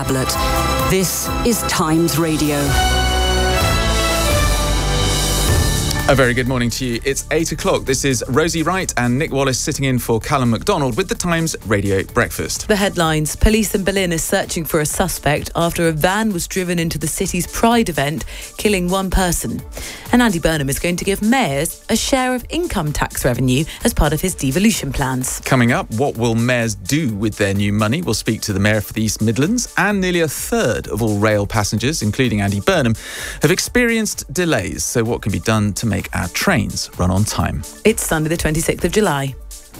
Tablet. This is Times Radio. A very good morning to you. It's 8 o'clock. This is Rosie Wright and Nick Wallace sitting in for Callum MacDonald with the Times Radio Breakfast. The headlines. Police in Berlin are searching for a suspect after a van was driven into the city's Pride event, killing one person. And Andy Burnham is going to give mayors a share of income tax revenue as part of his devolution plans. Coming up, what will mayors do with their new money? We'll speak to the Mayor for the East Midlands. And nearly a third of all rail passengers, including Andy Burnham, have experienced delays. So what can be done to make our trains run on time? It's Sunday the 26th of July.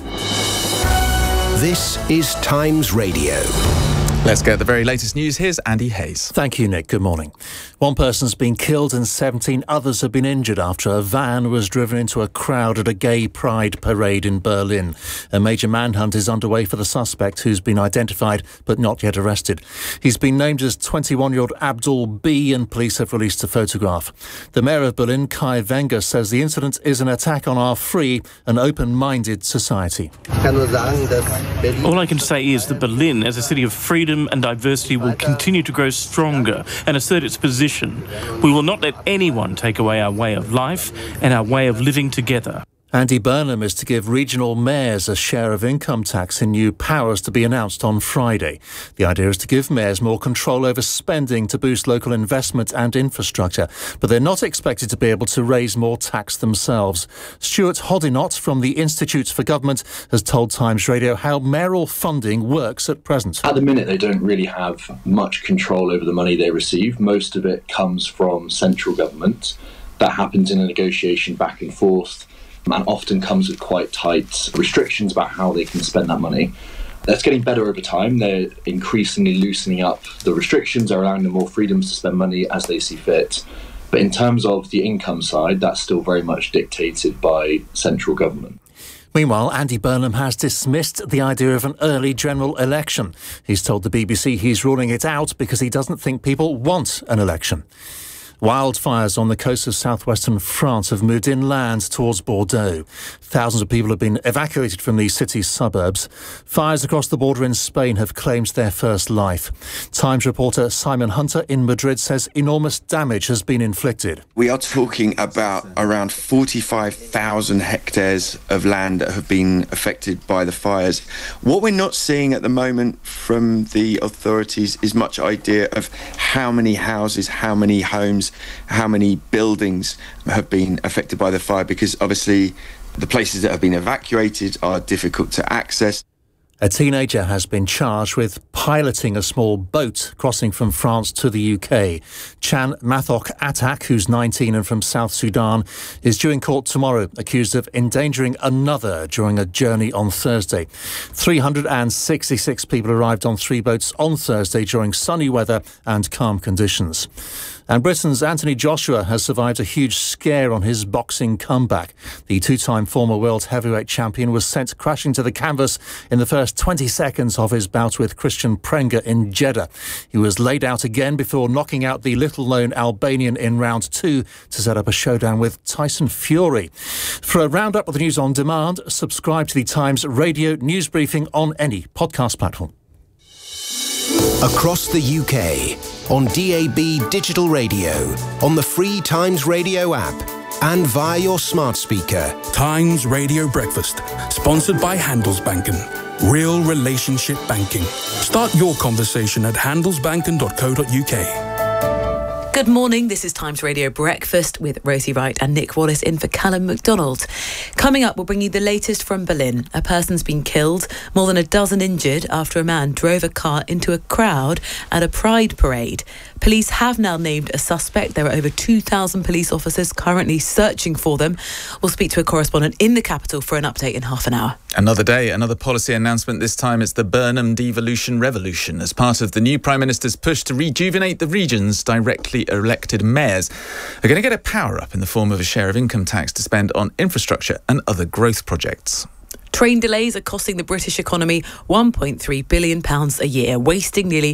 This is Times Radio. Let's get the very latest news. Here's Andy Hayes. Thank you, Nick. Good morning. One person's been killed and 17 others have been injured after a van was driven into a crowd at a gay pride parade in Berlin. A major manhunt is underway for the suspect, who's been identified but not yet arrested. He's been named as 21-year-old Abdul B, and police have released a photograph. The mayor of Berlin, Kai Wenger, says the incident is an attack on our free and open-minded society. All I can say is that Berlin, as a city of freedom and diversity, will continue to grow stronger and assert its position. We will not let anyone take away our way of life and our way of living together. Andy Burnham is to give regional mayors a share of income tax in new powers to be announced on Friday. The idea is to give mayors more control over spending to boost local investment and infrastructure, but they're not expected to be able to raise more tax themselves. Stuart Hodinott from the Institute for Government has told Times Radio how mayoral funding works at present. At the minute, they don't really have much control over the money they receive. Most of it comes from central government. That happens in a negotiation back and forth, and often comes with quite tight restrictions about how they can spend that money. That's getting better over time. They're increasingly loosening up the restrictions, they're allowing them more freedoms to spend money as they see fit. But in terms of the income side, that's still very much dictated by central government. Meanwhile, Andy Burnham has dismissed the idea of an early general election. He's told the BBC he's ruling it out because he doesn't think people want an election. Wildfires on the coast of southwestern France have moved inland towards Bordeaux. Thousands of people have been evacuated from the city's suburbs. Fires across the border in Spain have claimed their first life. Times reporter Simon Hunter in Madrid says enormous damage has been inflicted. We are talking about around 45,000 hectares of land that have been affected by the fires. What we're not seeing at the moment from the authorities is much idea of how many houses, how many homes, how many buildings have been affected by the fire, because obviously the places that have been evacuated are difficult to access. A teenager has been charged with piloting a small boat crossing from France to the UK. Chan Mathok Atak, who's 19 and from South Sudan, is due in court tomorrow, accused of endangering another during a journey on Thursday. 366 people arrived on 3 boats on Thursday during sunny weather and calm conditions. And Britain's Anthony Joshua has survived a huge scare on his boxing comeback. The two-time former world heavyweight champion was sent crashing to the canvas in the first 20 seconds of his bout with Christian Prenga in Jeddah. He was laid out again before knocking out the little-known Albanian in round 2 to set up a showdown with Tyson Fury. For a roundup of the news on demand, subscribe to the Times Radio news briefing on any podcast platform. Across the UK, on DAB digital radio, on the free Times Radio app, and via your smart speaker. Times Radio Breakfast, sponsored by Handelsbanken. Real relationship banking. Start your conversation at handelsbanken.co.uk. Good morning, this is Times Radio Breakfast with Rosie Wright and Nick Wallace in for Callum MacDonald. Coming up, we'll bring you the latest from Berlin. A person's been killed, more than a dozen injured after a man drove a car into a crowd at a pride parade. Police have now named a suspect. There are over 2,000 police officers currently searching for them. We'll speak to a correspondent in the capital for an update in half an hour. Another day, another policy announcement. This time it's the Burnham devolution revolution as part of the new Prime Minister's push to rejuvenate the regions. Directly elected mayors are going to get a power up in the form of a share of income tax to spend on infrastructure and other growth projects. Train delays are costing the British economy £1.3 billion a year, wasting nearly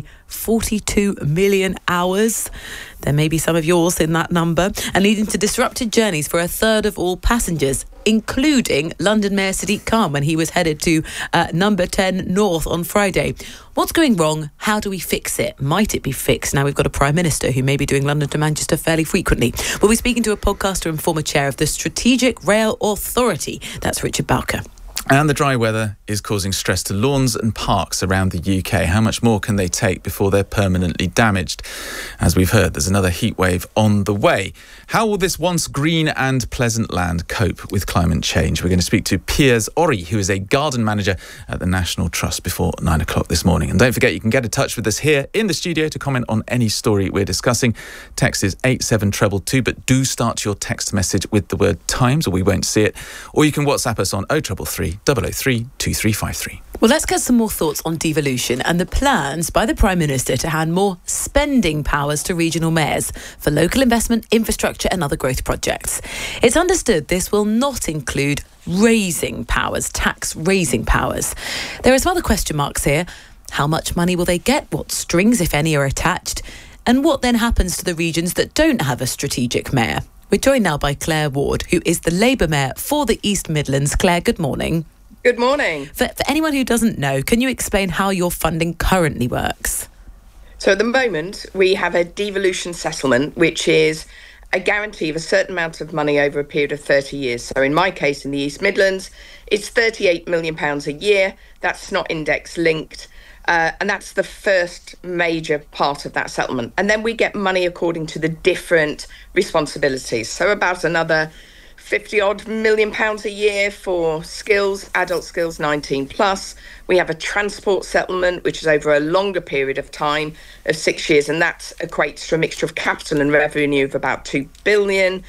42 million hours. There may be some of yours in that number, and leading to disrupted journeys for a third of all passengers, including London Mayor Sadiq Khan when he was headed to number 10 North on Friday. What's going wrong? How do we fix it? Might it be fixed? Now we've got a Prime Minister who may be doing London to Manchester fairly frequently. We'll be speaking to a podcaster and former chair of the Strategic Rail Authority. That's Richard Bowker. And the dry weather is causing stress to lawns and parks around the UK. How much more can they take before they're permanently damaged? As we've heard, there's another heat wave on the way. How will this once green and pleasant land cope with climate change? We're going to speak to Piers Ori, who is a garden manager at the National Trust, before 9 o'clock this morning. And don't forget, you can get in touch with us here in the studio to comment on any story we're discussing. Text is 87222, but do start your text message with the word Times or we won't see it. Or you can WhatsApp us on 0333 003 2353. Well, let's get some more thoughts on devolution and the plans by the Prime Minister to hand more spending powers to regional mayors for local investment, infrastructure and other growth projects. It's understood this will not include raising powers, tax raising powers. There are some other question marks here. How much money will they get? What strings, if any, are attached? And what then happens to the regions that don't have a strategic mayor? We're joined now by Claire Ward, who is the Labour Mayor for the East Midlands. Claire, good morning. Good morning. For anyone who doesn't know, can you explain how your funding currently works? So at the moment, we have a devolution settlement, which is a guarantee of a certain amount of money over a period of 30 years. So in my case, in the East Midlands, it's £38 million a year. That's not index linked. And that's the first major part of that settlement. And then we get money according to the different responsibilities. So about another 50-odd million pounds a year for skills, adult skills 19 plus. We have a transport settlement, which is over a longer period of time of 6 years. And that equates to a mixture of capital and revenue of about 2 billion.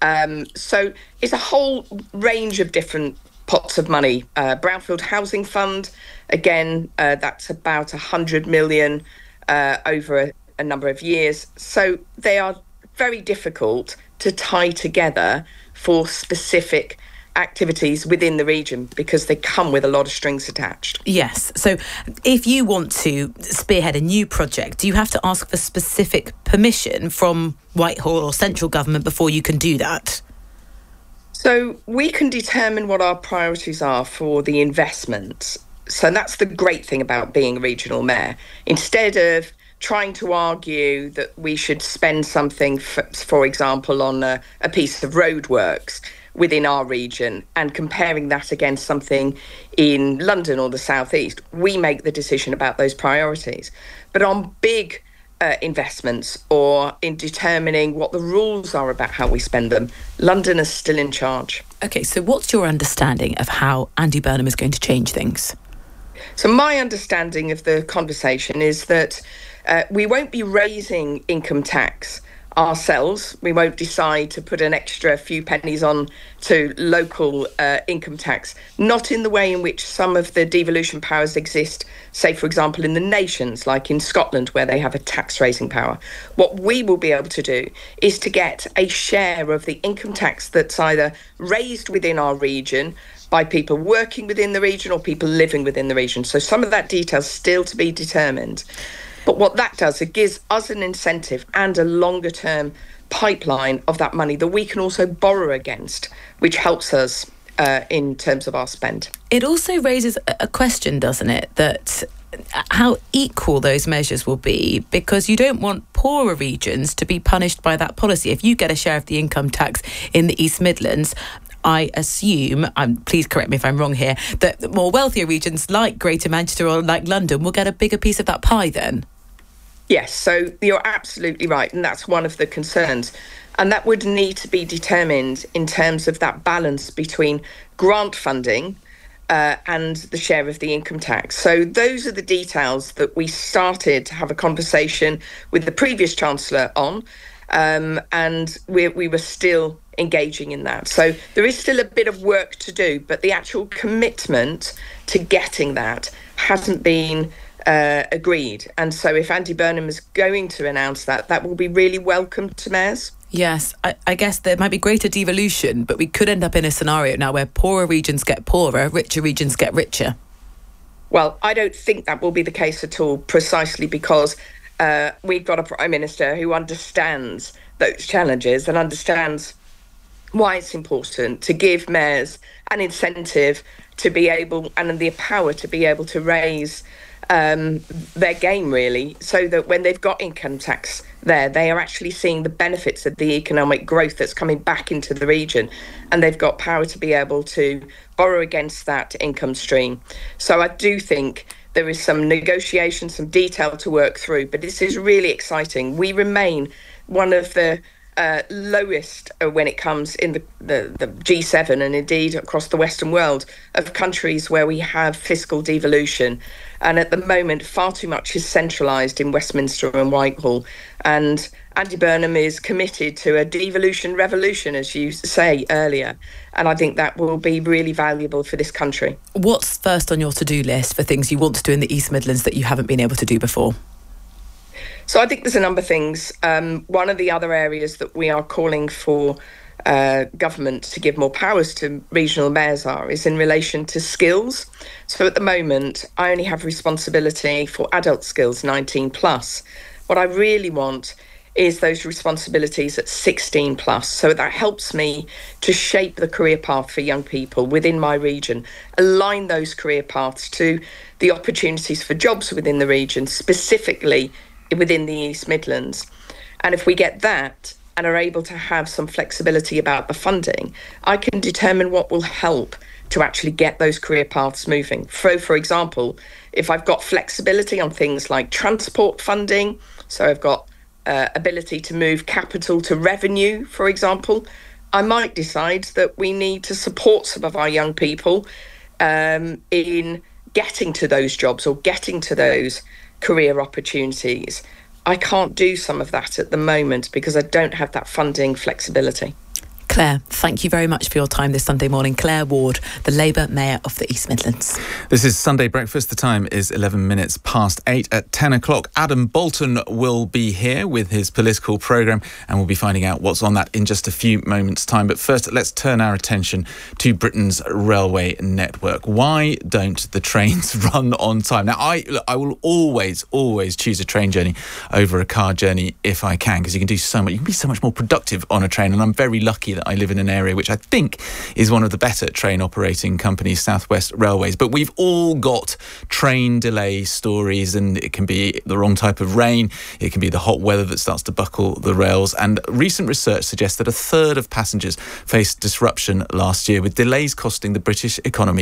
So it's a whole range of different pots of money. Brownfield Housing Fund, again, that's about 100 million over a number of years. So they are very difficult to tie together for specific activities within the region because they come with a lot of strings attached. Yes. So if you want to spearhead a new project, do you have to ask for specific permission from Whitehall or central government before you can do that? So we can determine what our priorities are for the investments. So that's the great thing about being a regional mayor. Instead of trying to argue that we should spend something, for example, on a piece of roadworks within our region and comparing that against something in London or the South East, we make the decision about those priorities. But on big investments or in determining what the rules are about how we spend them, London is still in charge. OK, so what's your understanding of how Andy Burnham is going to change things? So my understanding of the conversation is that we won't be raising income tax ourselves. We won't decide to put an extra few pennies on to local income tax, not in the way in which some of the devolution powers exist, say, for example, in the nations, like in Scotland, where they have a tax raising power. What we will be able to do is to get a share of the income tax that's either raised within our region by people working within the region or people living within the region. So some of that detail is still to be determined. But what that does, it gives us an incentive and a longer term pipeline of that money that we can also borrow against, which helps us in terms of our spend. It also raises a question, doesn't it, that how equal those measures will be, because you don't want poorer regions to be punished by that policy. If you get a share of the income tax in the East Midlands, I assume, please correct me if I'm wrong here, that the more wealthier regions like Greater Manchester or like London will get a bigger piece of that pie then? Yes, so you're absolutely right. And that's one of the concerns. And that would need to be determined in terms of that balance between grant funding and the share of the income tax. So those are the details that we started to have a conversation with the previous Chancellor on. And we were still engaging in that. So there is still a bit of work to do, but the actual commitment to getting that hasn't been agreed. And so if Andy Burnham is going to announce that, that will be really welcome to mayors. Yes, I guess there might be greater devolution, but we could end up in a scenario now where poorer regions get poorer, richer regions get richer. Well, I don't think that will be the case at all, precisely because we've got a Prime Minister who understands those challenges and understands why it's important to give mayors an incentive to be able, and the power to be able to raise their game, really, so that when they've got income tax there, they are actually seeing the benefits of the economic growth that's coming back into the region, and they've got power to be able to borrow against that income stream. So I do think there is some negotiation, some detail to work through, but this is really exciting. We remain one of the lowest when it comes in the G7 and indeed across the Western world of countries where we have fiscal devolution. And at the moment, far too much is centralised in Westminster and Whitehall. And Andy Burnham is committed to a devolution revolution, as you say earlier. And I think that will be really valuable for this country. What's first on your to-do list for things you want to do in the East Midlands that you haven't been able to do before? So I think there's a number of things. One of the other areas that we are calling for government to give more powers to regional mayors is in relation to skills. So at the moment, I only have responsibility for adult skills, 19 plus. What I really want is those responsibilities at 16 plus. So that helps me to shape the career path for young people within my region, align those career paths to the opportunities for jobs within the region, specifically within the East Midlands. And if we get that and are able to have some flexibility about the funding, I can determine what will help to actually get those career paths moving. For example, if I've got flexibility on things like transport funding, so I've got ability to move capital to revenue, for example, I might decide that we need to support some of our young people in getting to those jobs or getting to those career opportunities. I can't do some of that at the moment because I don't have that funding flexibility. Claire, thank you very much for your time this Sunday morning. Claire Ward, the Labour Mayor of the East Midlands. This is Sunday Breakfast. The time is 11 minutes past 8. At 10 o'clock, Adam Bolton will be here with his political programme, and we'll be finding out what's on that in just a few moments' time. But first, let's turn our attention to Britain's railway network. Why don't the trains run on time? Now, I will always choose a train journey over a car journey if I can, because you can do so much. You can be so much more productive on a train, and I'm very lucky that I live in an area which I think is one of the better train operating companies, South West Railways. But we've all got train delay stories, and it can be the wrong type of rain, it can be the hot weather that starts to buckle the rails. And recent research suggests that a third of passengers faced disruption last year, with delays costing the British economy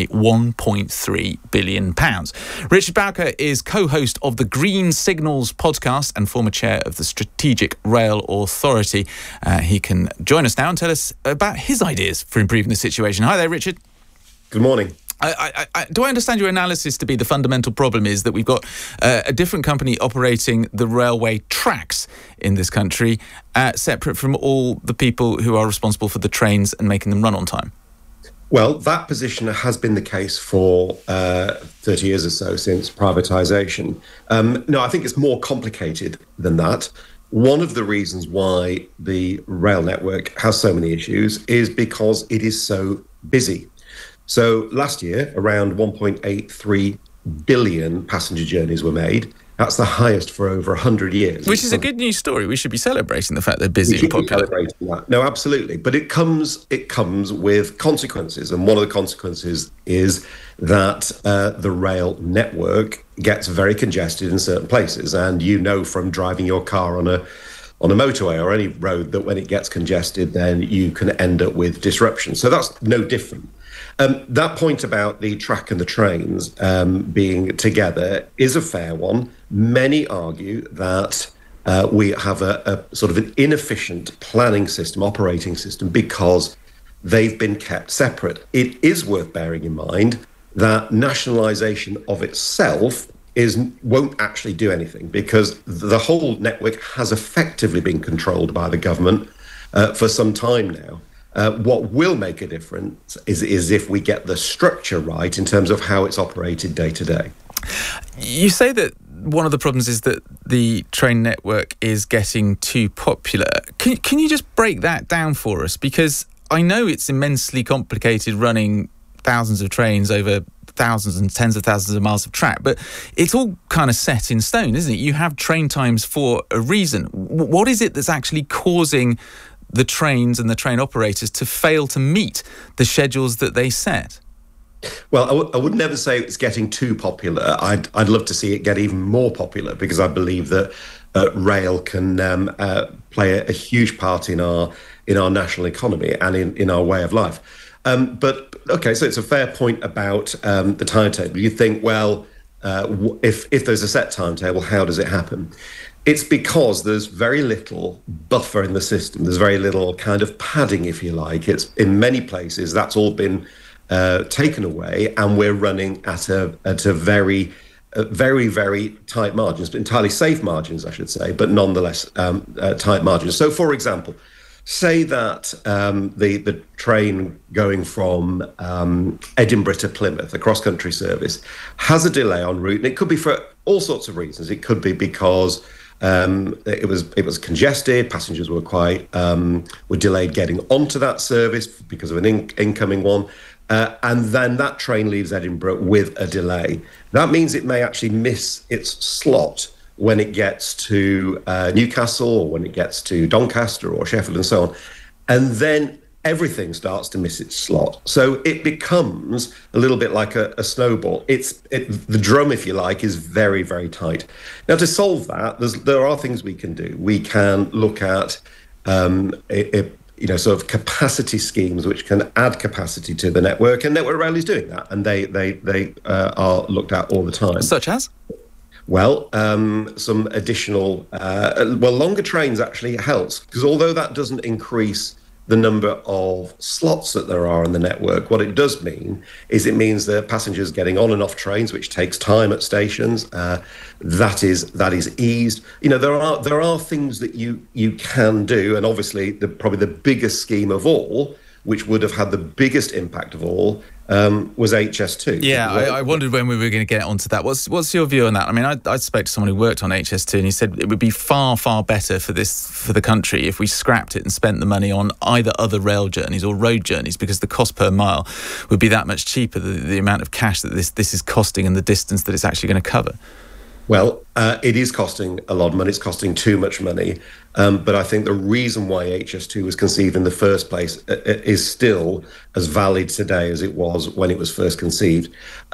£1.3 billion. Richard Bowker is co-host of the Green Signals podcast and former chair of the Strategic Rail Authority. He can join us now and tell us about his ideas for improving the situation. Hi there, Richard. Good morning. Do I understand your analysis to be the fundamental problem is that we've got a different company operating the railway tracks in this country, separate from all the people who are responsible for the trains and making them run on time? Well, that position has been the case for 30 years or so since privatisation. No, I think it's more complicated than that. One of the reasons why the rail network has so many issues is because it is so busy. So last year, around 1.83 billion passenger journeys were made. That's the highest for over 100 years. Which is a good news story. We should be celebrating the fact they're busy and popular. Celebrating that. No, absolutely. But it comes with consequences. And one of the consequences is that the rail network gets very congested in certain places. And you know from driving your car on a motorway or any road that when it gets congested, then you can end up with disruption. So that's no different. That point about the track and the trains being together is a fair one. Many argue that we have a sort of an inefficient planning system, operating system, because they've been kept separate. It is worth bearing in mind that nationalisation of itself won't actually do anything, because the whole network has effectively been controlled by the government for some time now. What will make a difference is if we get the structure right in terms of how it's operated day to day. You say that one of the problems is that the train network is getting too popular. Can you just break that down for us? Because I know it's immensely complicated running thousands of trains over thousands and tens of thousands of miles of track, but it's all kind of set in stone, isn't it? You have train times for a reason. What is it that's actually causing the trains and the train operators to fail to meet the schedules that they set? Well, I would never say it's getting too popular. I'd love to see it get even more popular, because I believe that rail can play a huge part in our national economy and in our way of life. But okay, so it's a fair point about the timetable. You think, well, if there's a set timetable, how does it happen? It's because there's very little buffer in the system. There's very little kind of padding, if you like. It's in many places that's all been taken away, and we're running at a very, very tight margins, but entirely safe margins, I should say, but nonetheless tight margins. So, for example, say that the train going from Edinburgh to Plymouth, a cross-country service, has a delay en route, and it could be for all sorts of reasons. It could be because it was congested, passengers were were delayed getting onto that service because of an incoming one. And then that train leaves Edinburgh with a delay. That means it may actually miss its slot when it gets to Newcastle, or when it gets to Doncaster or Sheffield and so on. And then everything starts to miss its slot. So it becomes a little bit like a snowball. The drum, if you like, is very, very tight. Now, to solve that, there are things we can do. We can look at sort of capacity schemes which can add capacity to the network, and Network Rail is doing that, and they are looked at all the time. Such as? Well, some additional, longer trains actually helps, because although that doesn't increase the number of slots that there are in the network, what it does mean is it means that passengers getting on and off trains, which takes time at stations, that is eased. You know, there are things that you can do, and obviously probably the biggest scheme of all, which would have had the biggest impact of all, was HS2. Yeah, I wondered when we were going to get onto that. What's your view on that? I mean, I spoke to someone who worked on HS2, and he said it would be far, far better for the country if we scrapped it and spent the money on either other rail journeys or road journeys, because the cost per mile would be that much cheaper, the amount of cash that this is costing and the distance that it's actually going to cover. Well, it is costing a lot of money. It's costing too much money. But I think the reason why HS2 was conceived in the first place is still as valid today as it was when it was first conceived.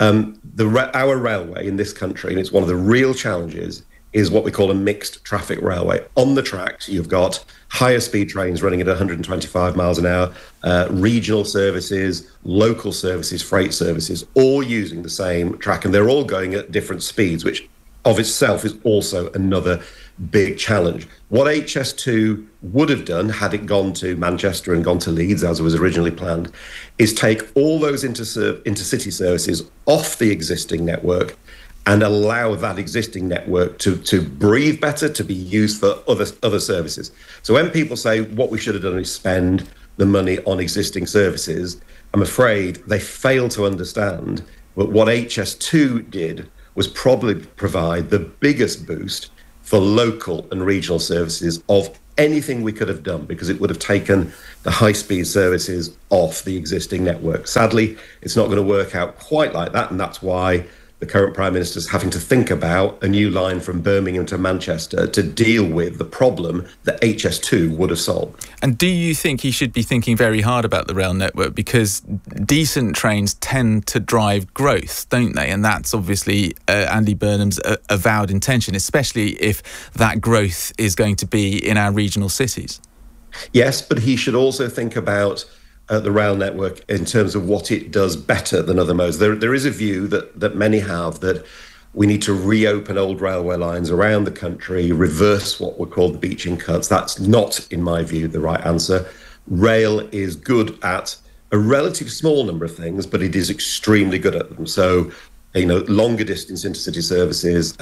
Our railway in this country, and it's one of the real challenges, is what we call a mixed traffic railway. On the tracks, you've got higher speed trains running at 125 miles an hour, regional services, local services, freight services, all using the same track, and they're all going at different speeds, which of itself is also another big challenge. What HS2 would have done, had it gone to Manchester and gone to Leeds, as was originally planned, is take all those intercity services off the existing network and allow that existing network to breathe better, to be used for other services. So when people say what we should have done is spend the money on existing services, I'm afraid they fail to understand that what HS2 did was probably provide the biggest boost for local and regional services of anything we could have done, because it would have taken the high-speed services off the existing network. Sadly, it's not going to work out quite like that, and that's why the current Prime Minister is having to think about a new line from Birmingham to Manchester to deal with the problem that HS2 would have solved. And do you think he should be thinking very hard about the rail network? Because decent trains tend to drive growth, don't they? And that's obviously Andy Burnham's avowed intention, especially if that growth is going to be in our regional cities. Yes, but he should also think about the rail network in terms of what it does better than other modes. There is a view that many have that we need to reopen old railway lines around the country, reverse what were called the beaching cuts. That's not, in my view, the right answer. Rail is good at a relatively small number of things, but it is extremely good at them. So, longer distance intercity services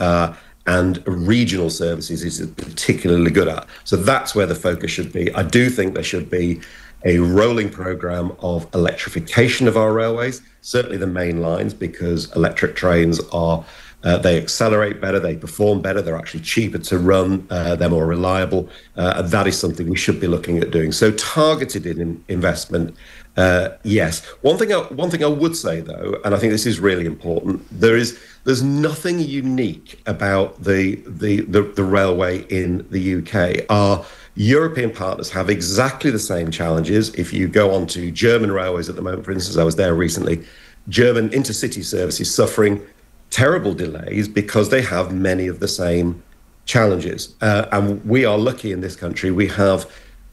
and regional services is particularly good at. So that's where the focus should be. I do think there should be a rolling programme of electrification of our railways, certainly the main lines, because electric trains are They accelerate better, they perform better, they're actually cheaper to run, they're more reliable, and that is something we should be looking at doing. So targeted investment, yes. One thing I would say, though, and I think this is really important, there's nothing unique about the railway in the UK. Our European partners have exactly the same challenges. If you go on to German railways at the moment, for instance, I was there recently, German intercity service is suffering terrible delays because they have many of the same challenges. And we are lucky in this country. We have,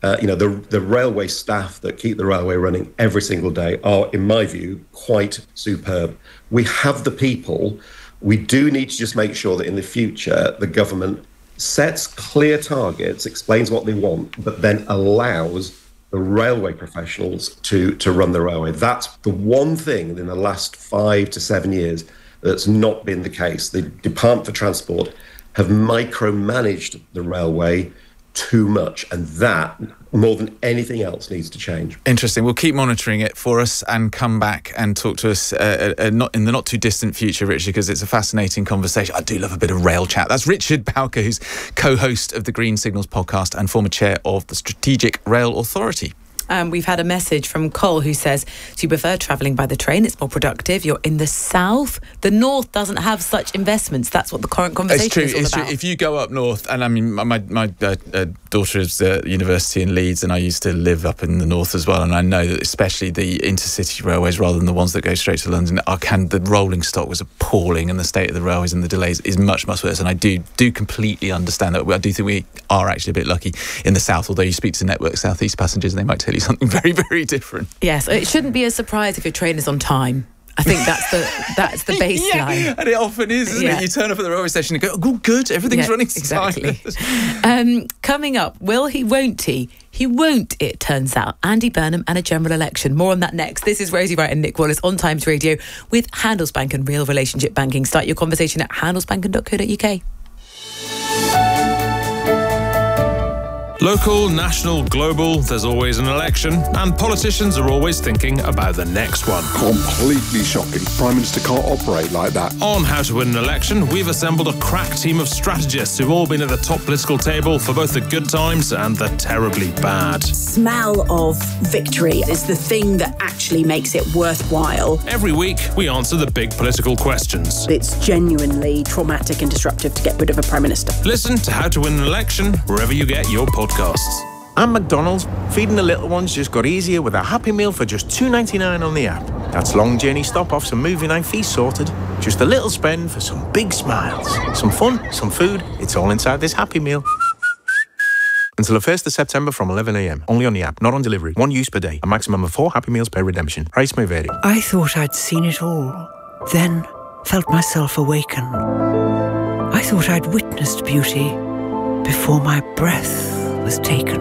the railway staff that keep the railway running every single day are, in my view, quite superb. We have the people. We do need to just make sure that in the future, the government sets clear targets, explains what they want, but then allows the railway professionals to run the railway. That's the one thing in the last 5 to 7 years that's not been the case. The Department for Transport have micromanaged the railway too much, and that, more than anything else, needs to change. Interesting. We'll keep monitoring it for us and come back and talk to us not in the not too distant future, Richard, because it's a fascinating conversation. I do love a bit of rail chat. That's Richard Bowker, who's co-host of the Green Signals podcast and former chair of the Strategic Rail Authority. We've had a message from Cole who says, do you prefer travelling by the train? It's more productive. You're in the south. The north doesn't have such investments. That's what the current conversation is all about. True. If you go up north, and I mean, my daughter is at university in Leeds, and I used to live up in the north as well, and I know that especially the intercity railways, rather than the ones that go straight to London, the rolling stock was appalling, and the state of the railways and the delays is much, much worse. And I do completely understand that. I do think we are actually a bit lucky in the south, although you speak to Network South East passengers and they might tell you something very, very different. Yes, it shouldn't be a surprise if your train is on time. I think that's the baseline. Yeah, and it often is, isn't it? You turn up at the railway station and go, oh, good, everything's running exactly. Coming up, will he, won't he? He won't, it turns out. Andy Burnham and a general election. More on that next. This is Rosie Wright and Nick Wallace on Times Radio with Handelsbanken Real Relationship Banking. Start your conversation at handelsbanken.co.uk. Local, national, global, there's always an election, and politicians are always thinking about the next one. Completely shocking. Prime Minister can't operate like that. On How to Win an Election, we've assembled a crack team of strategists who've all been at the top political table for both the good times and the terribly bad. Smell of victory is the thing that actually makes it worthwhile. Every week, we answer the big political questions. It's genuinely traumatic and disruptive to get rid of a Prime Minister. Listen to How to Win an Election wherever you get your podcasts. At McDonald's, feeding the little ones just got easier with a Happy Meal for just $2.99 on the app. That's long journey stop-offs and movie night feast sorted. Just a little spend for some big smiles. Some fun, some food, it's all inside this Happy Meal. Until the 1st of September from 11 a.m. Only on the app, not on delivery. One use per day. A maximum of 4 Happy Meals per redemption. Price may vary. I thought I'd seen it all. Then felt myself awaken. I thought I'd witnessed beauty before my breath was taken.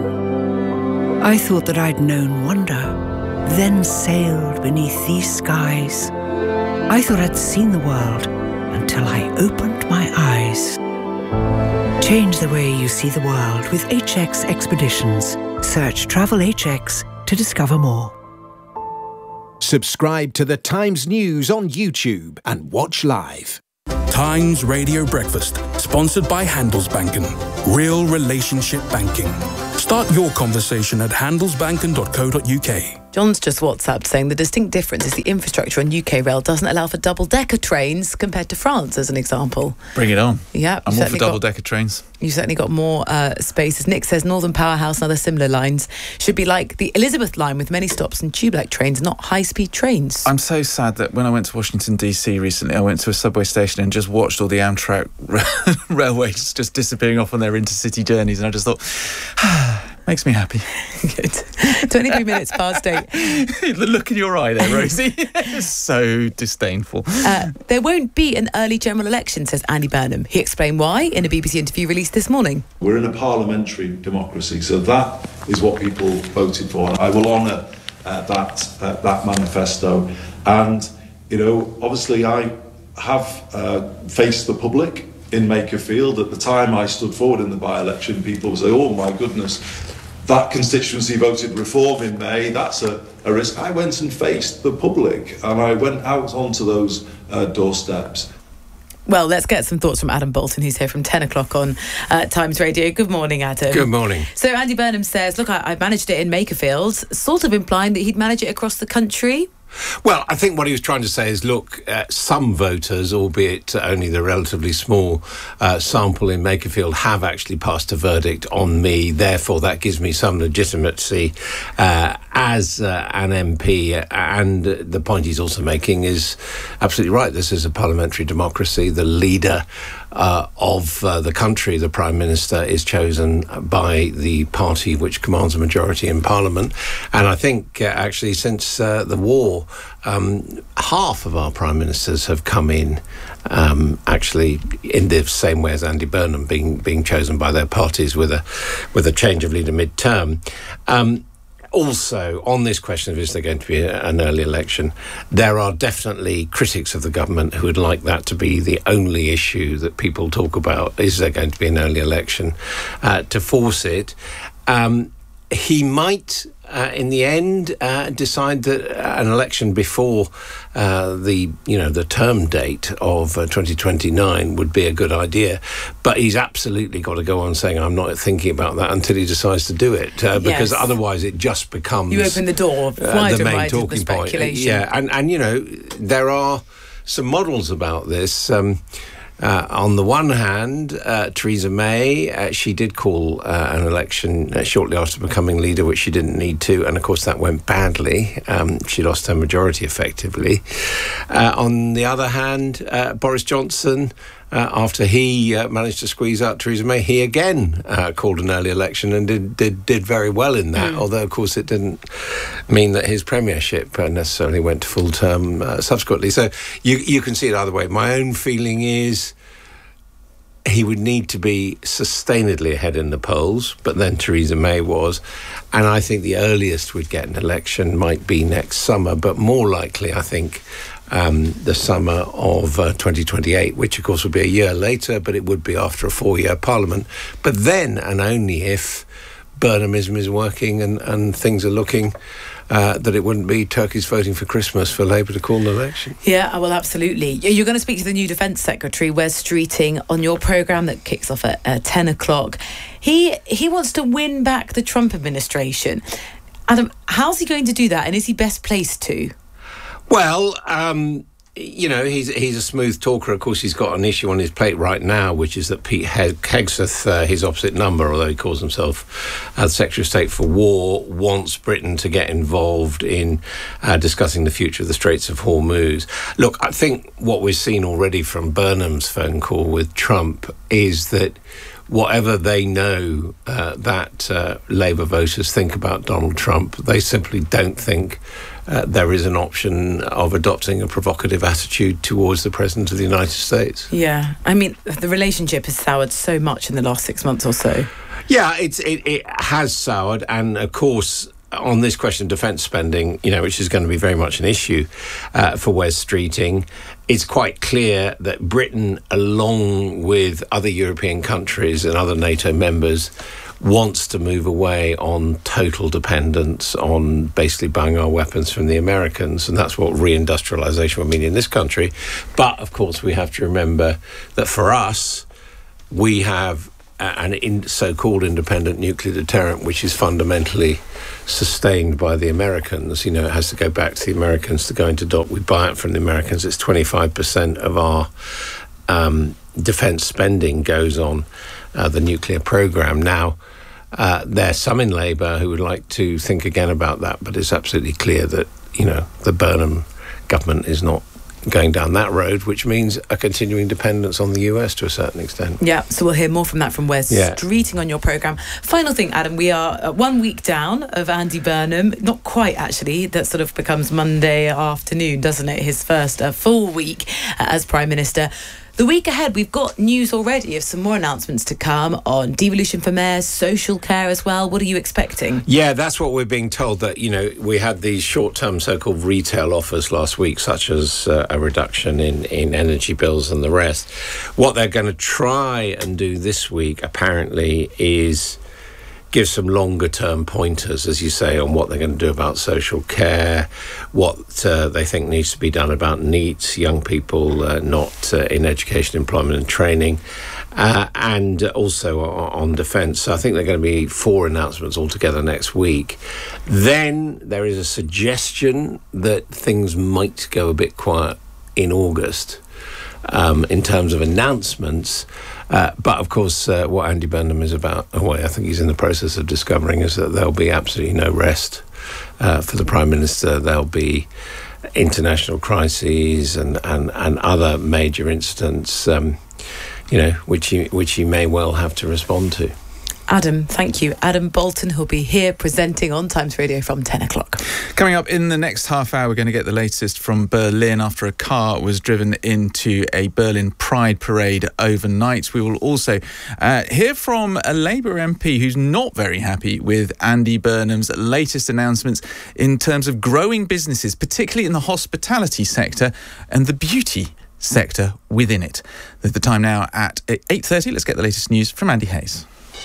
I thought that I'd known wonder, then sailed beneath these skies. I thought I'd seen the world until I opened my eyes. Change the way you see the world with HX Expeditions. Search Travel HX to discover more. Subscribe to the Times News on YouTube and watch live. Times Radio Breakfast, sponsored by Handelsbanken. Real relationship banking. Start your conversation at handelsbanken.co.uk. John's just WhatsApped saying the distinct difference is the infrastructure on UK rail doesn't allow for double-decker trains compared to France, as an example. Bring it on. Yeah. I'm all for double-decker trains. You certainly got more spaces. Nick says Northern Powerhouse and other similar lines should be like the Elizabeth line with many stops and tube-like trains, not high-speed trains. I'm so sad that when I went to Washington, D.C. recently, I went to a subway station and just watched all the Amtrak railways just disappearing off on their intercity journeys, and I just thought, makes me happy. Good. 23 minutes past 8. The look in your eye there, Rosie. So disdainful. There won't be an early general election, says Andy Burnham. He explained why in a BBC interview released this morning. We're in a parliamentary democracy, so that is what people voted for. I will honour that manifesto. And, obviously I have faced the public in Makerfield. At the time I stood forward in the by-election, people would say, oh my goodness, that constituency voted reform in May, that's a risk. I went and faced the public, and I went out onto those doorsteps. Well, let's get some thoughts from Adam Bolton, who's here from 10 o'clock on Times Radio. Good morning, Adam. Good morning. So Andy Burnham says, look, I managed it in Makerfield, sort of implying that he'd manage it across the country. Well, I think what he was trying to say is, look, some voters, albeit only the relatively small sample in Makerfield, have actually passed a verdict on me. Therefore, that gives me some legitimacy as an MP. And the point he's also making is absolutely right. This is a parliamentary democracy. The leader of the country, the Prime Minister, is chosen by the party which commands a majority in Parliament. And I think actually since the war, half of our Prime Ministers have come in actually in the same way as Andy Burnham, being chosen by their parties with a change of leader mid-term. Also, on this question of is there going to be an early election, there are definitely critics of the government who would like that to be the only issue that people talk about. Is there going to be an early election to force it? He might, in the end, decide that an election before the term date of 2029 would be a good idea. But he's absolutely got to go on saying, I'm not thinking about that until he decides to do it, because otherwise it just becomes... You open the door wider the main right talking the point. speculation. Yeah, and there are some models about this. On the one hand, Theresa May, she did call an election shortly after becoming leader, which she didn't need to, and of course that went badly. She lost her majority effectively. On the other hand, Boris Johnson, after he managed to squeeze out Theresa May, he again called an early election and did very well in that, although of course it didn't mean that his premiership necessarily went to full term subsequently. So you can see it either way. My own feeling is he would need to be sustainedly ahead in the polls, but then Theresa May was. And I think the earliest we'd get an election might be next summer, but more likely, I think, the summer of 2028, which of course would be a year later, but it would be after a 4-year parliament. But then, and only if Burnhamism is working and things are looking that it wouldn't be turkeys voting for Christmas for Labour to call an election. Yeah, well, absolutely. You're going to speak to the new Defence Secretary, Wes Streeting, on your programme that kicks off at 10 o'clock. He wants to win back the Trump administration. Adam, how's he going to do that, and is he best placed to? Well, he's a smooth talker. Of course, he's got an issue on his plate right now, which is that Pete Hegseth, his opposite number, although he calls himself the Secretary of State for War, wants Britain to get involved in discussing the future of the Straits of Hormuz. Look, I think what we've seen already from Burnham's phone call with Trump is that whatever they know that Labour voters think about Donald Trump, they simply don't think there is an option of adopting a provocative attitude towards the President of the United States. Yeah, I mean, the relationship has soured so much in the last 6 months or so. Yeah, it has soured, and of course, on this question of defence spending, which is going to be very much an issue for Wes Streeting, it's quite clear that Britain, along with other European countries and other NATO members, wants to move away on total dependence on basically buying our weapons from the Americans, and that's what reindustrialisation would mean in this country. But, of course, we have to remember that for us, we have an so-called independent nuclear deterrent, which is fundamentally sustained by the Americans. It has to go back to the Americans to go into dock. We buy it from the Americans. It's 25% of our defence spending goes on the nuclear programme. Now, there's some in Labour who would like to think again about that, but it's absolutely clear that, the Burnham government is not going down that road, which means a continuing dependence on the US to a certain extent. Yeah, so we'll hear more from that from Wes Streeting on your programme. Final thing, Adam, we are 1 week down of Andy Burnham. Not quite, actually. That sort of becomes Monday afternoon, doesn't it? His first full week as Prime Minister. The week ahead, we've got news already of some more announcements to come on devolution for mayors, social care as well. What are you expecting? Yeah, that's what we're being told, that, we had these short-term so-called retail offers last week, such as a reduction in energy bills and the rest. What they're going to try and do this week, apparently, is give some longer-term pointers, as you say, on what they're going to do about social care, what they think needs to be done about NEET, young people not in education, employment and training, and also on defence. So I think there are going to be 4 announcements altogether next week. Then there is a suggestion that things might go a bit quiet in August in terms of announcements. But of course, what Andy Burnham is about, I think he's in the process of discovering, is that there'll be absolutely no rest for the Prime Minister. There'll be international crises and other major incidents, which he may well have to respond to. Adam, thank you. Adam Bolton, who'll be here presenting on Times Radio from 10 o'clock. Coming up in the next half hour, we're going to get the latest from Berlin after a car was driven into a Berlin Pride parade overnight. We will also hear from a Labour MP who's not very happy with Andy Burnham's latest announcements in terms of growing businesses, particularly in the hospitality sector and the beauty sector within it. The time now at 8:30. Let's get the latest news from Andy Hayes.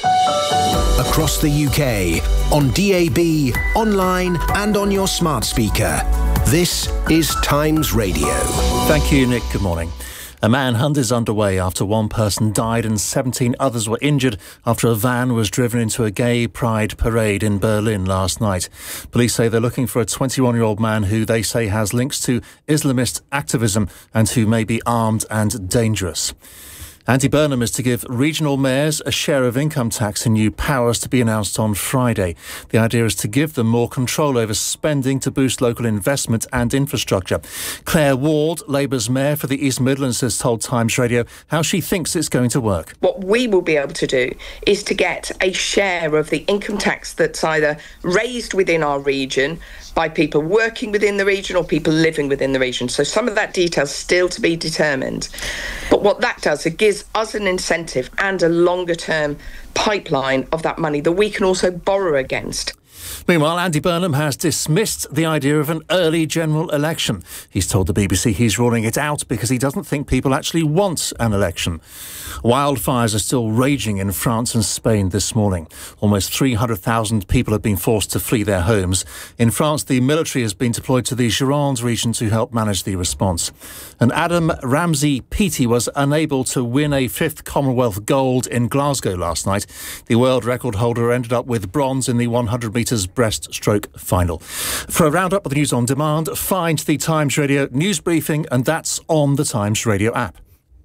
Across the UK, on DAB, online and on your smart speaker. This is Times Radio. Thank you, Nick. Good morning. A manhunt is underway after one person died and 17 others were injured after a van was driven into a gay pride parade in Berlin last night. Police say they're looking for a 21-year-old man who they say has links to Islamist activism and who may be armed and dangerous. Andy Burnham is to give regional mayors a share of income tax and new powers to be announced on Friday. The idea is to give them more control over spending to boost local investment and infrastructure. Claire Ward, Labour's mayor for the East Midlands, has told Times Radio how she thinks it's going to work. What we will be able to do is to get a share of the income tax that's either raised within our region by people working within the region or people living within the region. So some of that detail is still to be determined. But what that does, it gives us an incentive and a longer term pipeline of that money that we can also borrow against. Meanwhile, Andy Burnham has dismissed the idea of an early general election. He's told the BBC he's ruling it out because he doesn't think people actually want an election. Wildfires are still raging in France and Spain this morning. Almost 300,000 people have been forced to flee their homes. In France, the military has been deployed to the Gironde region to help manage the response. And Adam Ramsey-Peaty was unable to win a 5th Commonwealth gold in Glasgow last night. The world record holder ended up with bronze in the 100 metres breaststroke final. For a roundup of the news on demand, find the Times Radio news briefing, and that's on the Times Radio app.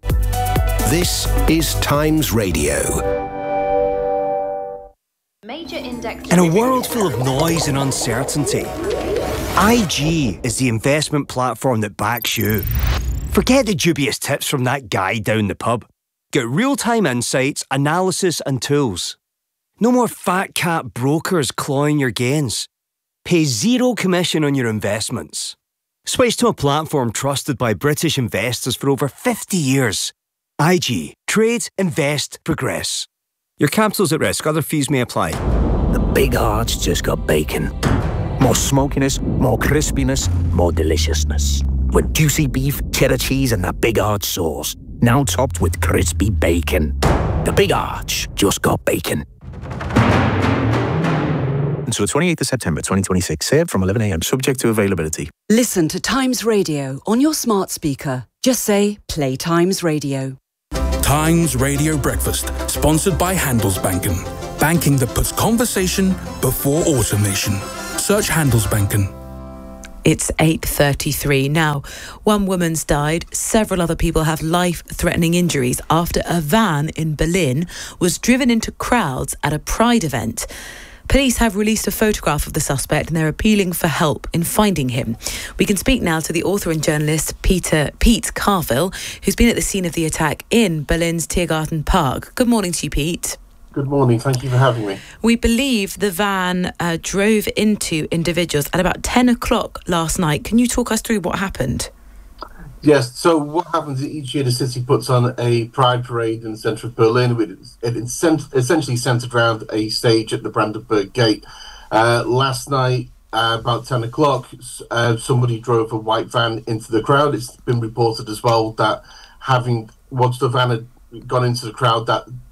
This is Times Radio. Major index. In a world full of noise and uncertainty, IG is the investment platform that backs you. Forget the dubious tips from that guy down the pub. Get real-time insights, analysis and tools. No more fat cat brokers clawing your gains. Pay zero commission on your investments. Switch to a platform trusted by British investors for over 50 years. IG. Trade, invest, progress. Your capital's at risk. Other fees may apply. The Big Arch just got bacon. More smokiness, more crispiness, more deliciousness. With juicy beef, cheddar cheese and that Big Arch sauce. Now topped with crispy bacon. The Big Arch just got bacon. Until the 28th of September 2026. Served from 11 a.m. subject to availability. Listen to Times Radio on your smart speaker. Just say, play Times Radio. Times Radio Breakfast, sponsored by Handelsbanken. Banking that puts conversation before automation. Search Handelsbanken. It's 8:33 now. One woman's died. Several other people have life-threatening injuries after a van in Berlin was driven into crowds at a Pride event. Police have released a photograph of the suspect and they're appealing for help in finding him. We can speak now to the author and journalist Pete Carville, who's been at the scene of the attack in Berlin's Tiergarten Park. Good morning to you, Pete. Good morning. Thank you for having me. We believe the van drove into individuals at about 10 o'clock last night. Can you talk us through what happened? Yes, so what happens is each year the city puts on a Pride parade in the centre of Berlin. It's essentially centred around a stage at the Brandenburg Gate. Last night, about 10 o'clock, somebody drove a white van into the crowd. It's been reported as well that once the van had gone into the crowd, that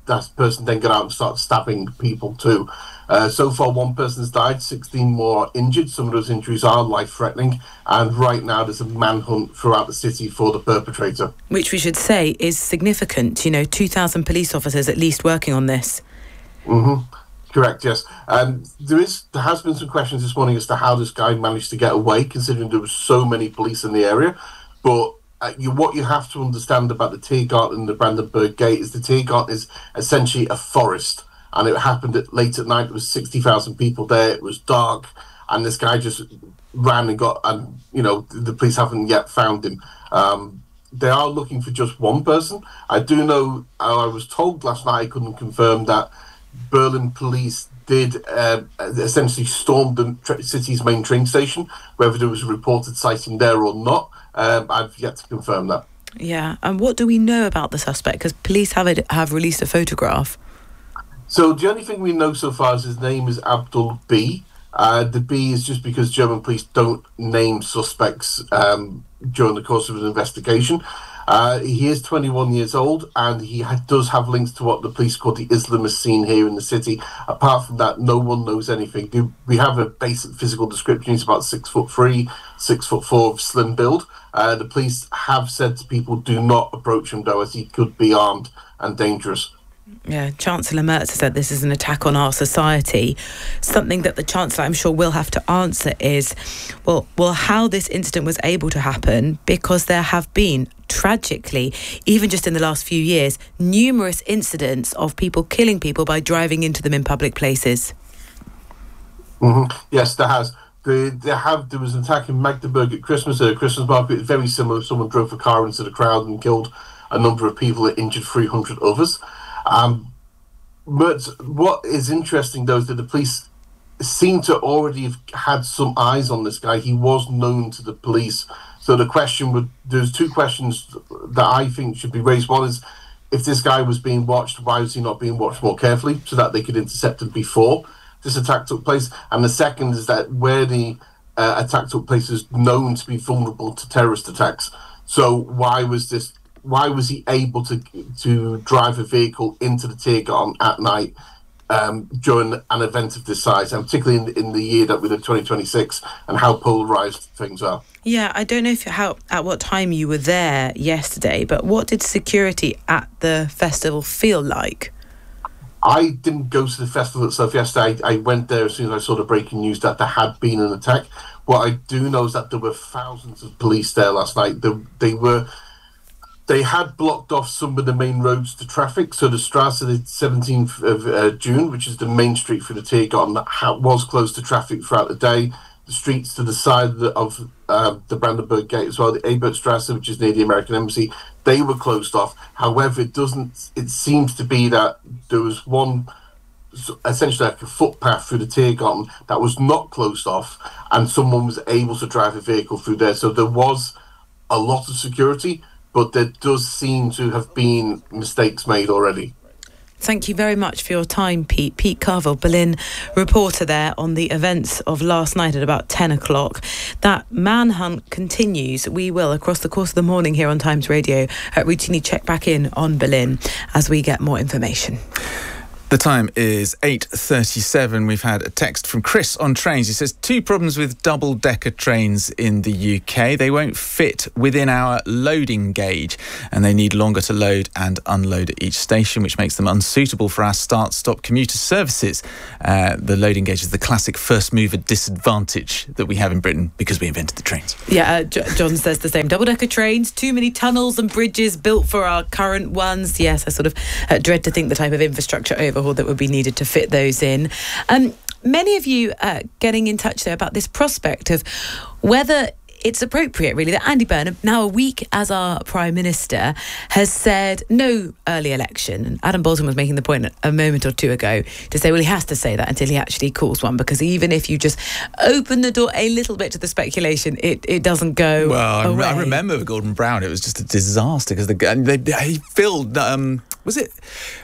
that person then got out and started stabbing people too. So far, one person's died, 16 more injured. Some of those injuries are life-threatening, and right now there's a manhunt throughout the city for the perpetrator. Which we should say is significant. 2,000 police officers at least working on this. Mm-hmm. Correct, yes. There has been some questions this morning as to how this guy managed to get away, considering there were so many police in the area. But what you have to understand about the Tiergarten and the Brandenburg Gate is the Tiergarten is essentially a forest. And it happened late at night. There was 60,000 people there. It was dark. And this guy just ran and the police haven't yet found him. They are looking for just one person. I do know, I was told last night, I couldn't confirm that Berlin police did essentially storm the city's main train station, whether there was a reported sighting there or not. I've yet to confirm that. Yeah, and what do we know about the suspect? Because police have released a photograph. So the only thing we know so far is his name is Abdul B. The B is just because German police don't name suspects during the course of an investigation. He is 21 years old, and he does have links to what the police call the Islamist scene here in the city. Apart from that, no one knows anything. We have a basic physical description. He's about 6'3", 6'4", of slim build. The police have said to people, do not approach him, though, as he could be armed and dangerous. Yeah, Chancellor Merz said this is an attack on our society. Something that the Chancellor, I'm sure, will have to answer is, well, how this incident was able to happen, because there have been, tragically, even just in the last few years, numerous incidents of people killing people by driving into them in public places. Mm-hmm. Yes, there has. There was an attack in Magdeburg at Christmas, at a Christmas market. Very similar. Someone drove a car into the crowd and killed a number of people and injured 300 others. But what is interesting, though, is that the police seem to already have had some eyes on this guy. He was known to the police. So there's two questions that I think should be raised. One is, if this guy was being watched, why was he not being watched more carefully so that they could intercept him before this attack took place? And the second is that where the attack took place is known to be vulnerable to terrorist attacks. So why was he able to drive a vehicle into the Tiergarten at night during an event of this size, and particularly in the year that we're in 2026, and how polarised things are? Yeah, I don't know at what time you were there yesterday, but what did security at the festival feel like? I didn't go to the festival itself yesterday. I went there as soon as I saw the breaking news that there had been an attack. What I do know is that there were thousands of police there last night. They had blocked off some of the main roads to traffic. So the Strasse, the 17th of June, which is the main street for the Tiergarten, was closed to traffic throughout the day. The streets to the side of the Brandenburg Gate as well, the Ebertstrasse, which is near the American Embassy, they were closed off. However, it seems to be that there was one, essentially like a footpath through the Tiergarten that was not closed off, and someone was able to drive a vehicle through there. So there was a lot of security, but there does seem to have been mistakes made already. Thank you very much for your time, Pete. Pete Carville, Berlin reporter there on the events of last night at about 10 o'clock. That manhunt continues. We will, across the course of the morning here on Times Radio, routinely check back in on Berlin as we get more information. The time is 8:37. We've had a text from Chris on trains. He says, 2 problems with double-decker trains in the UK. They won't fit within our loading gauge, and they need longer to load and unload at each station, which makes them unsuitable for our start-stop commuter services. The loading gauge is the classic first-mover disadvantage that we have in Britain because we invented the trains. Yeah, John says the same. Double-decker trains, too many tunnels and bridges built for our current ones. Yes, I sort of dread to think the type of infrastructure overhaul that would be needed to fit those in. Many of you getting in touch there about this prospect of whether it's appropriate, really, that Andy Burnham, now a week as our Prime Minister, has said no early election. And Adam Bolton was making the point a moment or two ago to say, well, he has to say that until he actually calls one, because even if you just open the door a little bit to the speculation, it doesn't go away. I remember Gordon Brown. It was just a disaster because he filled Was it?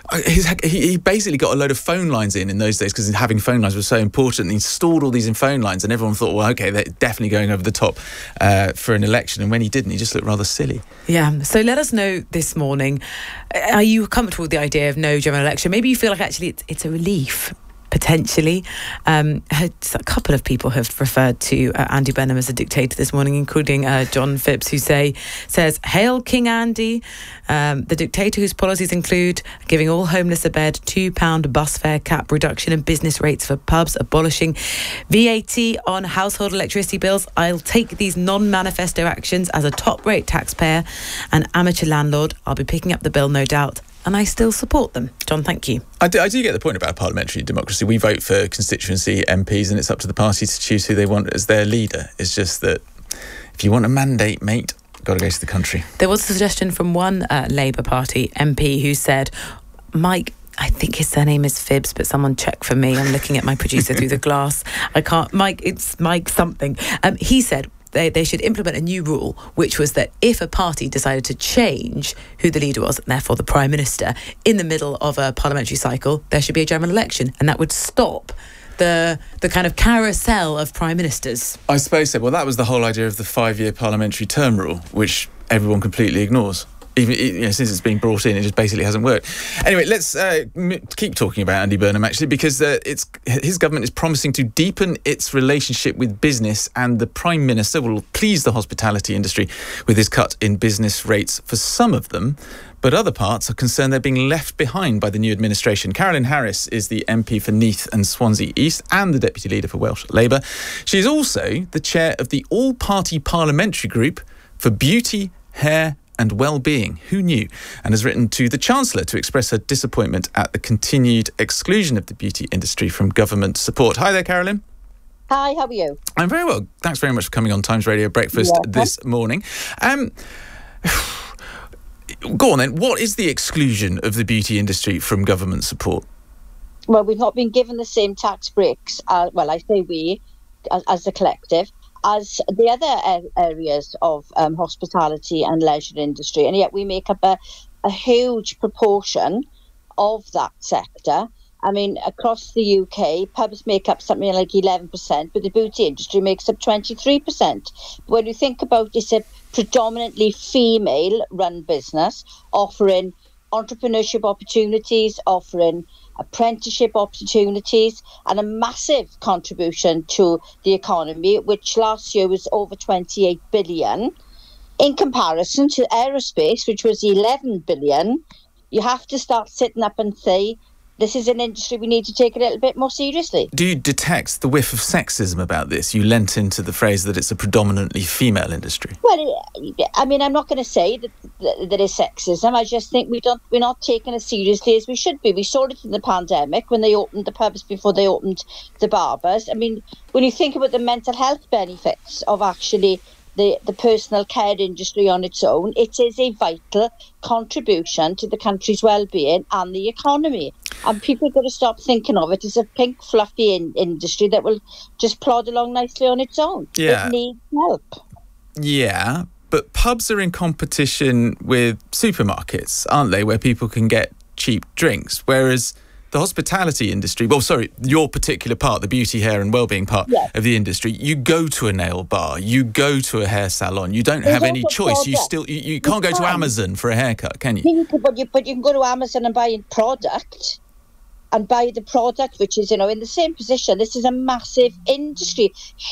He basically got a load of phone lines in those days because having phone lines was so important. He installed all these in phone lines, and everyone thought, well, okay, they're definitely going over the top for an election. And when he didn't, he just looked rather silly. Yeah. So let us know this morning. Are you comfortable with the idea of no general election? Maybe you feel like actually it's a relief. Potentially. A couple of people have referred to Andy Burnham as a dictator this morning, including John Phipps, who says, "Hail King Andy, the dictator whose policies include giving all homeless a bed, £2 bus fare cap, reduction in business rates for pubs, abolishing VAT on household electricity bills. I'll take these non-manifesto actions as a top-rate taxpayer and amateur landlord. I'll be picking up the bill, no doubt. And I still support them." John, thank you. I do get the point about parliamentary democracy. We vote for constituency MPs and it's up to the party to choose who they want as their leader. It's just that if you want a mandate, mate, got to go to the country. There was a suggestion from one Labour Party MP who said, Mike, I think his surname is Phibbs, but someone check for me. I'm looking at my producer through the glass. I can't. Mike, it's Mike something. He said, they should implement a new rule, which was that if a party decided to change who the leader was, and therefore the Prime Minister, in the middle of a parliamentary cycle, there should be a general election, and that would stop the kind of carousel of Prime Ministers. I suppose so. Well, that was the whole idea of the 5-year parliamentary term rule, which everyone completely ignores. Even since it's been brought in, it just basically hasn't worked. Anyway, let's keep talking about Andy Burnham, actually, because his government is promising to deepen its relationship with business, and the Prime Minister will please the hospitality industry with his cut in business rates for some of them. But other parts are concerned they're being left behind by the new administration. Carolyn Harris is the MP for Neath and Swansea East and the Deputy Leader for Welsh Labour. She's also the chair of the all-party parliamentary group for beauty, hair and well-being. Who knew? And has written to the Chancellor to express her disappointment at the continued exclusion of the beauty industry from government support. Hi there, Carolyn. Hi, how are you? I'm very well. Thanks very much for coming on Times Radio Breakfast this morning. Go on then. What is the exclusion of the beauty industry from government support? Well, we've not been given the same tax breaks, I say we, as the collective, as the other areas of hospitality and leisure industry, and yet we make up a huge proportion of that sector. I mean, across the UK, pubs make up something like 11%, but the beauty industry makes up 23%. When you think about it, it's a predominantly female-run business, offering entrepreneurship opportunities, offering apprenticeship opportunities, and a massive contribution to the economy, which last year was over 28 billion. In comparison to aerospace, which was 11 billion, you have to start sitting up and say, this is an industry we need to take a little bit more seriously. Do you detect the whiff of sexism about this? You lent into the phrase that it's a predominantly female industry. Well, I mean, I'm not going to say that there is sexism. I just think we're not taking as seriously as we should be. We saw it in the pandemic when they opened the pubs before they opened the barbers. I mean, when you think about the mental health benefits of actually the personal care industry on its own, it is a vital contribution to the country's well-being and the economy. And people have got to stop thinking of it as a pink, fluffy industry that will just plod along nicely on its own. Yeah. It needs help. Yeah, but pubs are in competition with supermarkets, aren't they, where people can get cheap drinks, whereas the hospitality industry, your particular part, the beauty, hair and wellbeing part of the industry, you go to a nail bar, you go to a hair salon, you don't have any choice. You can't go to Amazon for a haircut, can you? But you can go to Amazon and buy a product, which is, in the same position. This is a massive industry,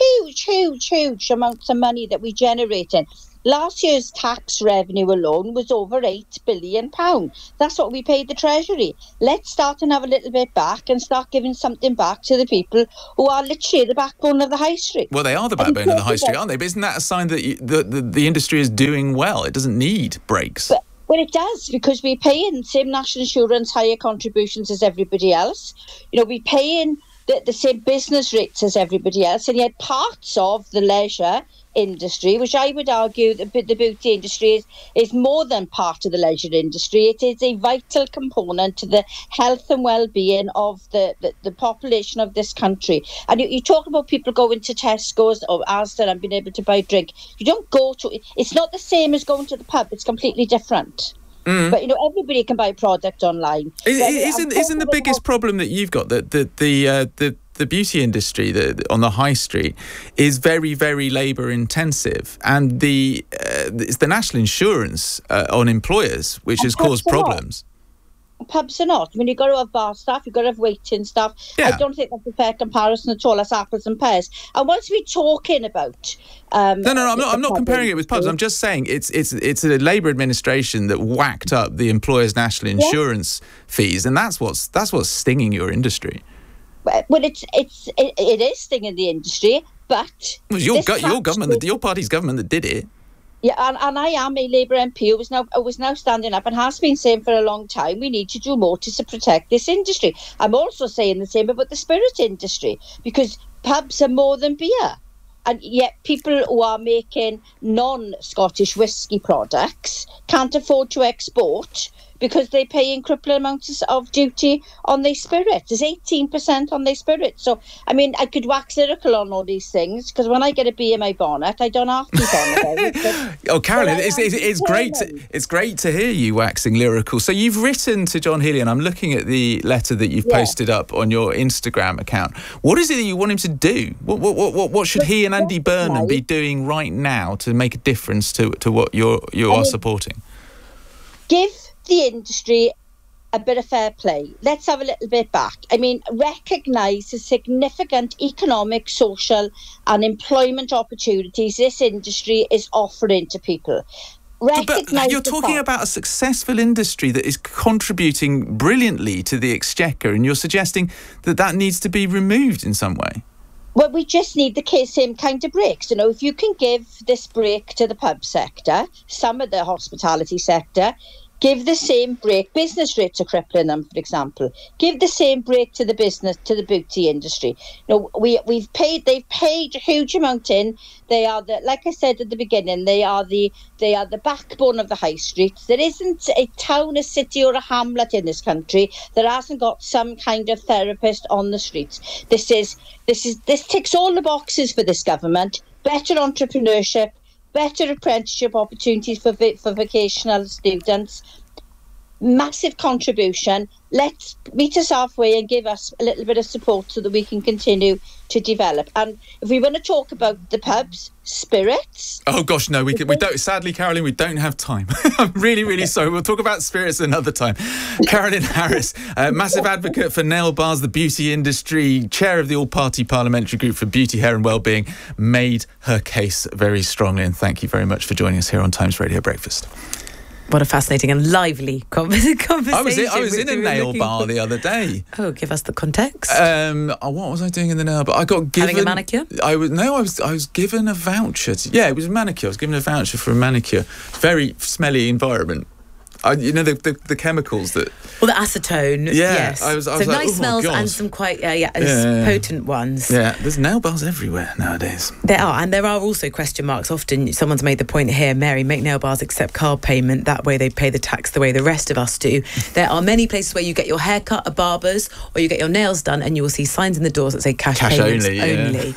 huge amounts of money that we generate in. Last year's tax revenue alone was over £8 billion. That's what we paid the Treasury. Let's start and have a little bit back and start giving something back to the people who are literally the backbone of the high street. Well, they are the backbone of the high street, aren't they? But isn't that a sign that the industry is doing well? It doesn't need breaks. Well, it does, because we pay in the same national insurance, higher contributions as everybody else. We pay in the same business rates as everybody else, and yet parts of the leisure industry, which I would argue the beauty industry is more than part of the leisure industry. It is a vital component to the health and well-being of the population of this country. And you talk about people going to Tesco's or Asda and being able to buy a drink. You don't go to... It's not the same as going to the pub. It's completely different. But everybody can buy a product online. Isn't the biggest problem that you've got that the beauty industry on the high street is very, very labour intensive, and it's the national insurance on employers which has caused problems. Pubs are not. I mean, you've got to have bar staff, you've got to have waiting staff. I don't think that's a fair comparison at all. That's apples and pears. And once we're talking about... I'm not comparing it with pubs. I'm just saying it's a Labour administration that whacked up the employers' national insurance fees, and that's what's stinging your industry. Well, it is stinging the industry, but... It was your government, your party's government that did it. Yeah, and I am a Labour MP who was now standing up and has been saying for a long time we need to do more to protect this industry. I'm also saying the same about the spirit industry, because pubs are more than beer. And yet people who are making non-Scottish whisky products can't afford to export because they pay in crippling amounts of duty on their spirit. There's 18% on their spirit. So, I mean, I could wax lyrical on all these things, because when I get a bee in my bonnet, I don't have to keep on about it. Oh, Carolyn, it's great to hear you waxing lyrical. So you've written to John Healey, and I'm looking at the letter that you've posted up on your Instagram account. What is it that you want him to do? What should he and Andy Burnham be doing right now to make a difference to what you are supporting? Give the industry a bit of fair play. Let's have a little bit back. I mean, recognise the significant economic, social and employment opportunities this industry is offering to people. But you're talking about a successful industry that is contributing brilliantly to the exchequer, and you're suggesting that needs to be removed in some way. Well, we just need the same kind of breaks. If you can give this break to the pub sector, some of the hospitality sector, give the same break. Business rates are crippling them, for example. Give the same break to the beauty industry. They've paid a huge amount in. They are like I said at the beginning, they are the backbone of the high street. There isn't a town, a city or a hamlet in this country that hasn't got some kind of therapist on the streets. This ticks all the boxes for this government. Better entrepreneurship, better apprenticeship opportunities for vocational students, massive contribution. Let's meet us halfway and give us a little bit of support so that we can continue to develop. And if we want to talk about the pubs, spirits... Oh gosh, no, we don't. Sadly, Carolyn, we don't have time. I'm really, really sorry. We'll talk about spirits another time. Carolyn Harris, massive advocate for nail bars, the beauty industry, chair of the All-Party Parliamentary Group for Beauty, Hair and Wellbeing, made her case very strongly. And thank you very much for joining us here on Times Radio Breakfast. What a fascinating and lively conversation. I was in a nail bar the other day. Oh, give us the context. What was I doing in the nail bar? I got given... Having a manicure? I was given a voucher. It was a manicure. I was given a voucher for a manicure. Very smelly environment. The chemicals that... Well, the acetone, yes. I was so like, nice smells and some quite potent ones. Yeah, there's nail bars everywhere nowadays. There are, and there are also question marks. Often someone's made the point here, Mary, make nail bars accept card payment. That way they pay the tax the way the rest of us do. There are many places where you get your hair cut at barbers or you get your nails done and you will see signs in the doors that say cash payments only.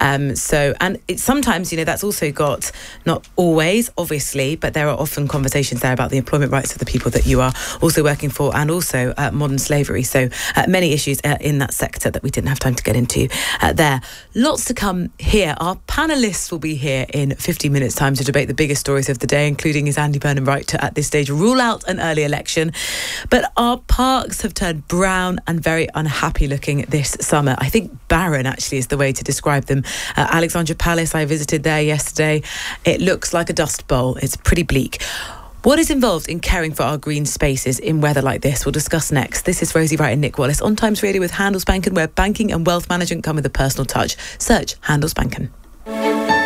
And it's sometimes, that's also got, not always, obviously, but there are often conversations there about the employment rights of the people that you are also working for, and also modern slavery. So many issues in that sector that we didn't have time to get into there. Lots to come here. Our panellists will be here in 15 minutes' time to debate the biggest stories of the day, including is Andy Burnham right to, at this stage, rule out an early election. But our parks have turned brown and very unhappy looking this summer. I think barren, actually, is the way to describe them. Alexandra Palace, I visited there yesterday. It looks like a dust bowl. It's pretty bleak. What is involved in caring for our green spaces in weather like this? We'll discuss next. This is Rosie Wright and Nick Wallace on Times Radio with Handelsbanken, where banking and wealth management come with a personal touch. Search Handelsbanken.